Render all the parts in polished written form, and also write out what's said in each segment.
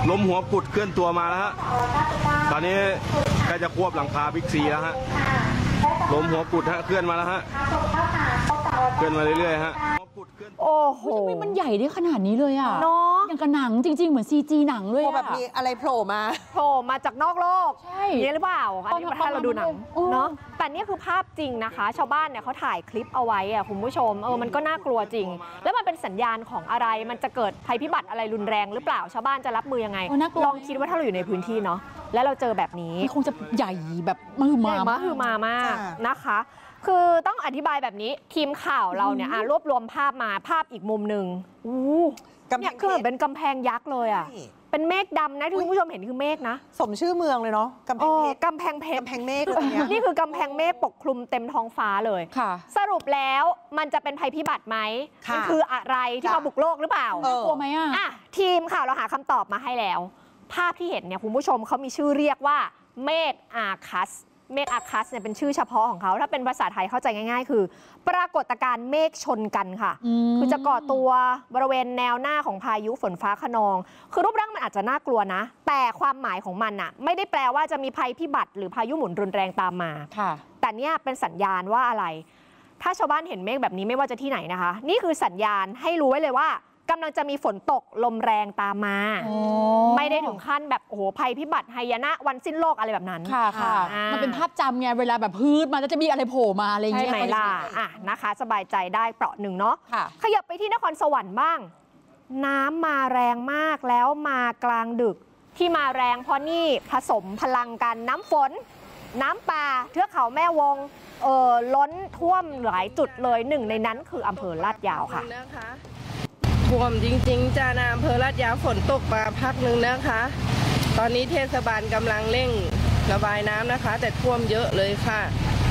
ลมหัวกุดเคลื่อนตัวมาแล้วฮะตอนนี้ใกล้จะควบหลังคาบิ๊กซีแล้วฮะลมหัวกุดฮะเคลื่อนมาแล้วฮะเคลื่อนมาเรื่อยๆฮะโอ้โหทำไมมันใหญ่ได้ขนาดนี้เลยอ่ะเนาะอย่างกับหนังจริงๆเหมือน CG หนังเลยอะแบบมีอะไรโผล่มาจากนอกโลกใช่นี่หรือเปล่าอันนี้ถ้าเราดูหนังเนาะแต่นี่คือภาพจริงนะคะชาวบ้านเนี่ยเขาถ่ายคลิปเอาไว้อะคุณผู้ชมมันก็น่ากลัวจริงแล้วมันเป็นสัญญาณของอะไรมันจะเกิดภัยพิบัติอะไรรุนแรงหรือเปล่าชาวบ้านจะรับมือยังไงลองคิดว่าถ้าเราอยู่ในพื้นที่เนาะแล้วเราเจอแบบนี้คงจะใหญ่แบบมหึมามากนะคะคือต้องอธิบายแบบนี้ทีมข่าวเราเนี่ยรวบรวมภาพมาภาพอีกมุมหนึ่งเนี่ยคือเป็นกำแพงยักษ์เลยอ่ะเป็นเมฆดำนะที่คุณผู้ชมเห็นคือเมฆนะสมชื่อเมืองเลยเนาะกำแพงเพชรกำแพงเพชรนี่คือกำแพงเมฆปกคลุมเต็มท้องฟ้าเลยสรุปแล้วมันจะเป็นภัยพิบัติไหมมันคืออะไรที่มาบุกโลกหรือเปล่ากลัวไหมอ่ะทีมข่าวเราหาคำตอบมาให้แล้วภาพที่เห็นเนี่ยคุณผู้ชมเขามีชื่อเรียกว่าเมฆอาคัสเมฆอาคัสเนี่ยเป็นชื่อเฉพาะของเขาถ้าเป็นภาษาไทยเข้าใจง่ายๆคือปรากฏการณ์เมฆชนกันค่ะคือจะก่อตัวบริเวณแนวหน้าของพายุฝนฟ้าคะนองคือรูปร่างมันอาจจะน่ากลัวนะแต่ความหมายของมันน่ะไม่ได้แปลว่าจะมีภัยพิบัติหรือพายุหมุนรุนแรงตามมาแต่เนี่ยเป็นสัญญาณว่าอะไรถ้าชาวบ้านเห็นเมฆแบบนี้ไม่ว่าจะที่ไหนนะคะนี่คือสัญญาณให้รู้ไว้เลยว่ากำลังจะมีฝนตกลมแรงตามมาไม่ได้ถึงขั้นแบบโอ้โหภัยพิบัติไฮยนะวันสิ้นโลกอะไรแบบนั้นค่ะมันเป็นภาพจำไงเวลาแบบพืชมันจะมีอะไรโผล่มาอะไรอย่างเงี้ยใช่ไหมล่ะนะคะสบายใจได้เปราะหนึ่งเนาะขยับไปที่นครสวรรค์บ้างน้ำมาแรงมากแล้วมากลางดึกที่มาแรงเพราะนี่ผสมพลังกันน้ำฝนน้ำป่าเทือกเขาแม่วงล้นท่วมหลายจุดเลยหนึ่งในนั้นคืออำเภอลาดยาวค่ะท่วมจริงๆจ้าอำเภอลาดยาวฝนตกมาพักหนึ่งนะคะตอนนี้เทศบาลกำลังเร่งระบายน้ำนะคะแต่ท่วมเยอะเลยค่ะ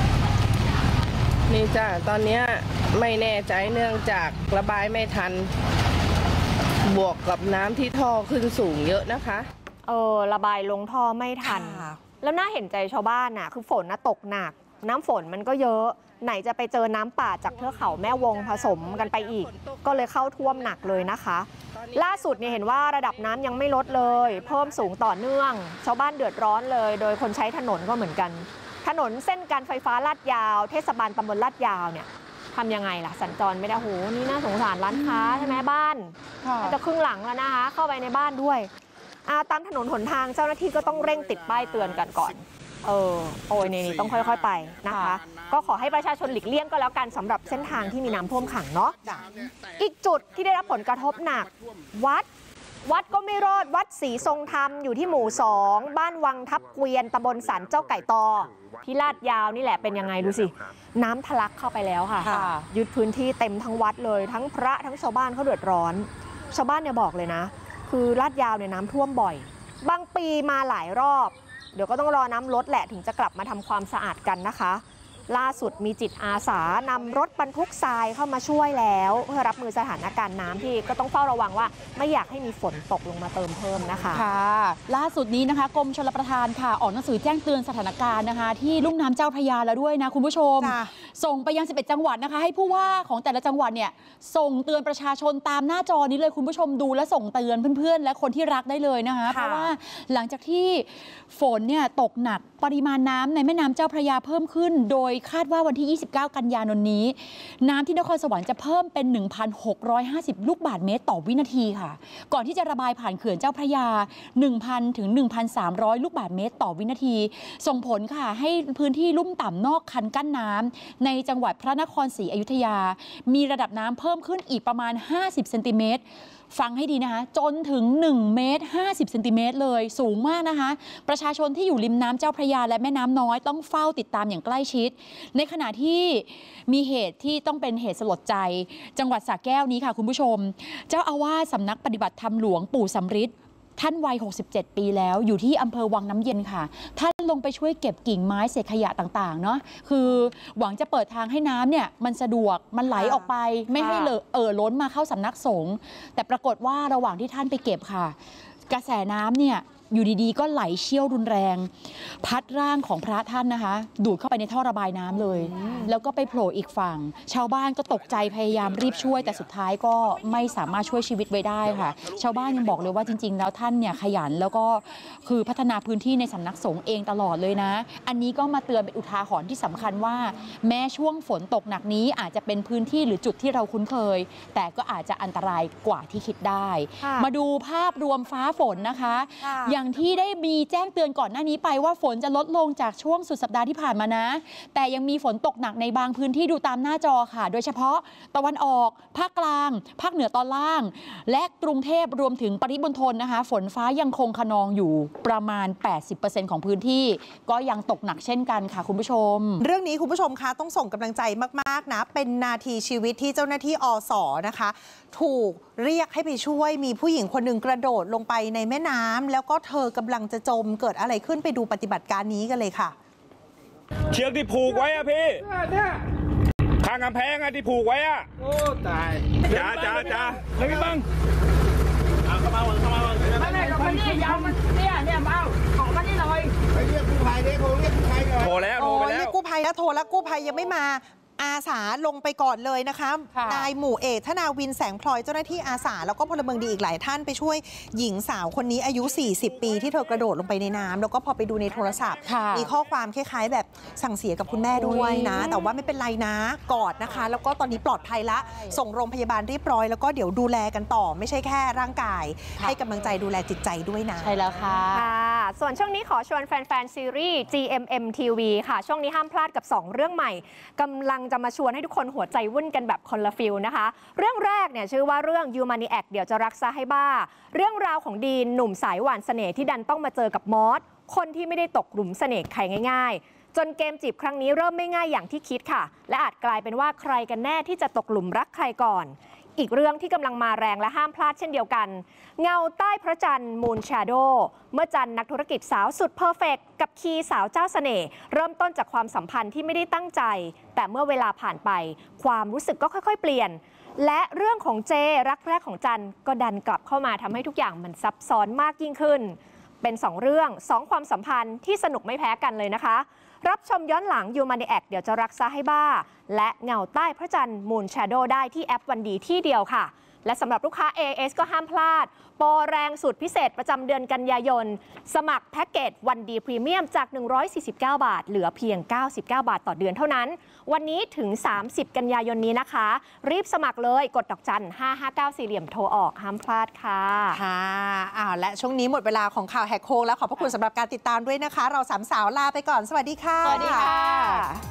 นี่จ้าตอนนี้ไม่แน่ใจเนื่องจากระบายไม่ทันบวกกับน้ำที่ท่อขึ้นสูงเยอะนะคะระบายลงท่อไม่ทันแล้วน่าเห็นใจชาวบ้านน่ะคือฝนตกหนักน้ำฝนมันก็เยอะไหนจะไปเจอน้ำป่าจากเทือกเขาแม่วงผสมกันไปอีกก็เลยเข้าท่วมหนักเลยนะคะล่าสุดเนี่ยเห็นว่าระดับน้ำยังไม่ลดเลยเพิ่มสูงต่อเนื่องชาวบ้านเดือดร้อนเลยโดยคนใช้ถนนก็เหมือนกันถนนเส้นการไฟฟ้าลาดยาวเทศบาลตำบลลาดยาวเนี่ยทำยังไงล่ะสัญจรไม่ได้โหนี่น่าสงสารร้านค้าใช่ไหมบ้านจะครึ่งหลังแล้วนะคะเข้าไปในบ้านด้วยตามถนนหนทางเจ้าหน้าที่ก็ต้องเร่งติดป้ายเตือนกันก่อนนี่ต้องค่อยๆไปนะคะก็ขอให้ประชาชนหลีกเลี่ยงก็แล้วกันสำหรับเส้นทางที่มีน้ำท่วมขังเนาะอีกจุดที่ได้รับผลกระทบหนักวัดก็ไม่รอดวัดศรีทรงธรรมอยู่ที่หมู่2บ้านวังทับเกวียนตำบลสันเจ้าไก่ตอที่ลาดยาวนี่แหละเป็นยังไงดูสิน้ำทะลักเข้าไปแล้วค่ะยึดพื้นที่เต็มทั้งวัดเลยทั้งพระทั้งชาวบ้านเขาเดือดร้อนชาวบ้านเนี่ยบอกเลยนะคือลาดยาวเนี่ยน้ำท่วมบ่อยบางปีมาหลายรอบเดี๋ยวก็ต้องรอน้ำลดแหละถึงจะกลับมาทำความสะอาดกันนะคะล่าสุดมีจิตอาสานำรถบรรทุกทรายเข้ามาช่วยแล้วเพื่อรับมือสถานการณ์น้ำที่ก็ต้องเฝ้าระวังว่าไม่อยากให้มีฝนตกลงมาเติมเพิ่มนะคะล่าสุดนี้นะคะกรมชลประทานค่ะออกหนังสือแจ้งเตือนสถานการณ์นะคะที่ลุ่มน้ำเจ้าพระยาแล้วด้วยนะคุณผู้ชมส่งไปยัง11จังหวัดนะคะให้ผู้ว่าของแต่ละจังหวัดเนี่ยส่งเตือนประชาชนตามหน้าจอนี้เลยคุณผู้ชมดูและส่งเตือนเพื่อนๆและคนที่รักได้เลยนะคะเพราะว่าหลังจากที่ฝนเนี่ยตกหนักปริมาณน้ำในแม่น้ำเจ้าพระยาเพิ่มขึ้นโดยคาดว่าวันที่29กันยายนนี้น้ำที่นครสวรรค์จะเพิ่มเป็น 1,650 ลูกบาศก์เมตรต่อวินาทีค่ะก่อนที่จะระบายผ่านเขื่อนเจ้าพระยา 1,000 ถึง 1,300 ลูกบาศก์เมตรต่อวินาทีส่งผลค่ะให้พื้นที่ลุ่มต่ำนอกคันกั้นน้ำในจังหวัดพระนครศรีอยุธยามีระดับน้ำเพิ่มขึ้นอีกประมาณ50เซนติเมตรฟังให้ดีนะคะจนถึง1เมตร50เซนติเมตรเลยสูงมากนะคะประชาชนที่อยู่ริมน้ำเจ้าพระยาและแม่น้ำน้อยต้องเฝ้าติดตามอย่างใกล้ชิดในขณะที่มีเหตุที่ต้องเป็นเหตุสลดใจจังหวัดสระแก้วนี้ค่ะคุณผู้ชมเจ้าอาวาสสำนักปฏิบัติธรรมหลวงปู่สำริดท่านวัย67ปีแล้วอยู่ที่อำเภอวังน้ำเย็นค่ะท่านลงไปช่วยเก็บกิ่งไม้เศษขยะต่างๆเนาะคือหวังจะเปิดทางให้น้ำเนี่ยมันสะดวกมันไหลออกไปไม่ให้ล้นมาเข้าสำนักสงฆ์แต่ปรากฏว่าระหว่างที่ท่านไปเก็บค่ะกระแสน้ำเนี่ยอยู่ดีๆก็ไหลเชี่ยวรุนแรง พัดร่างของพระท่านนะคะดูดเข้าไปในท่อระบายน้ำเลย แล้วก็ไปโผล่อีกฝั่งชาวบ้านก็ตกใจพยายามรีบช่วยแต่สุดท้ายก็ไม่สามารถช่วยชีวิตไว้ได้ค่ะชาวบ้านยังบอกเลยว่าจริงๆแล้วท่านเนี่ยขยันแล้วก็คือพัฒนาพื้นที่ในสำนักสงฆ์เองตลอดเลยนะอันนี้ก็มาเตือนเป็นอุทาหรณ์ที่สำคัญว่าแม้ช่วงฝนตกหนักนี้อาจจะเป็นพื้นที่หรือจุดที่เราคุ้นเคยแต่ก็อาจจะอันตรายกว่าที่คิดได้มาดูภาพรวมฟ้าฝนนะคะอย่างที่ได้มีแจ้งเตือนก่อนหน้านี้ไปว่าฝนจะลดลงจากช่วงสุดสัปดาห์ที่ผ่านมานะแต่ยังมีฝนตกหนักในบางพื้นที่ดูตามหน้าจอค่ะโดยเฉพาะตะวันออกภาคกลางภาคเหนือตอนล่างและกรุงเทพรวมถึงปริมณฑลนะคะฝนฟ้ายังคงคะนองอยู่ประมาณ 80% ของพื้นที่ก็ยังตกหนักเช่นกันค่ะคุณผู้ชมเรื่องนี้คุณผู้ชมคะต้องส่งกำลังใจมากๆนะเป็นนาทีชีวิตที่เจ้าหน้าที่อส.นะคะถูกเรียกให้ไปช่วยมีผู้หญิงคนหนึ่งกระโดดลงไปในแม่น้ำแล้วก็เธอกำลังจะจมเกิดอะไรขึ้นไปดูปฏิบัติการนี้กันเลยค่ะเชือกที่ผูกไว้อะพี่ข้างกำแพงอะที่ผูกไว้อะโอ้ตายจ้าแล้วพี่บังเข้ามาไม่คนนี้ยาวมันเนี่ยมาเอาของมานี่หน่อยไปเรียกกู้ภัยดิโทรเรียกกู้ภัยหน่อยโทรแล้วเรียกกู้ภัยแล้วโทรแล้วกู้ภัยยังไม่มาอาสาลงไปก่อนเลยนะคะนายหมู่เอกธนาวินแสงพลอยเจ้าหน้าที่อาสาแล้วก็พลเมืองดีอีกหลายท่านไปช่วยหญิงสาวคนนี้อายุ40 ปีที่เธอกระโดดลงไปในน้ำแล้วก็พอไปดูในโทรศัพท์มีข้อความคล้ายๆแบบสั่งเสียกับคุณแม่ด้วยนะแต่ว่าไม่เป็นไรนะกอดนะคะแล้วก็ตอนนี้ปลอดภัยละส่งโรงพยาบาลเรียบร้อยแล้วก็เดี๋ยวดูแลกันต่อไม่ใช่แค่ร่างกายให้กำลังใจดูแลจิตใจด้วยนะใช่แล้วค่ะส่วนช่วงนี้ขอชวนแฟนๆซีรีส์ GMM TV ค่ะช่วงนี้ห้ามพลาดกับ2เรื่องใหม่กำลังจะมาชวนให้ทุกคนหัวใจวุ่นกันแบบคนละฟิลนะคะเรื่องแรกเนี่ยชื่อว่าเรื่อง Humaniac เดี๋ยวจะรักซะให้บ้าเรื่องราวของดีนหนุ่มสายหวานเสน่ห์ที่ดันต้องมาเจอกับมอสคนที่ไม่ได้ตกหลุมเสน่ห์ใครง่ายๆจนเกมจีบครั้งนี้เริ่มไม่ง่ายอย่างที่คิดค่ะและอาจกลายเป็นว่าใครกันแน่ที่จะตกหลุมรักใครก่อนอีกเรื่องที่กำลังมาแรงและห้ามพลาดเช่นเดียวกันเงาใต้พระจันทร์มูนแชโดว์เมื่อจันนักธุรกิจสาวสุดเพอร์เฟกต์กับคีสาวเจ้าเสน่ห์เริ่มต้นจากความสัมพันธ์ที่ไม่ได้ตั้งใจแต่เมื่อเวลาผ่านไปความรู้สึกก็ค่อยๆเปลี่ยนและเรื่องของเจรักแรกของจันก็ดันกลับเข้ามาทำให้ทุกอย่างมันซับซ้อนมากยิ่งขึ้นเป็น2เรื่อง2ความสัมพันธ์ที่สนุกไม่แพ้กันเลยนะคะรับชมย้อนหลัง Humaniac เดี๋ยวจะรักซะให้บ้าและเงาใต้พระจันทร์มูนแชโดว์ได้ที่แอปวันดีที่เดียวค่ะและสำหรับลูกค้า AIS ก็ห้ามพลาดโปรแรงสุดพิเศษประจำเดือนกันยายนสมัครแพ็กเกจวันดีพรีเมียมจาก149 บาทเหลือเพียง99 บาทต่อเดือนเท่านั้นวันนี้ถึง30 กันยายนนี้นะคะรีบสมัครเลยกดดอกจัน559 4เหลี่ยมโทรออกห้ามพลาดค่ะและช่วงนี้หมดเวลาของข่าวแหกโค้งแล้วขอบพระคุณสำหรับการติดตามด้วยนะคะเรา3 สาวลาไปก่อนสวัสดีค่ะสวัสดีค่ะ